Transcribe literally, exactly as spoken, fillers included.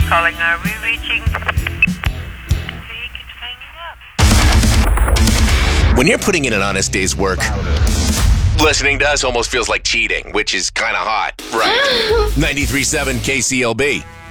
calling. Are we reaching? Please keep hanging up. When you're putting in an honest day's work, listening to us almost feels like cheating, which is kind of hot. Right. ninety-three point seven K C L B.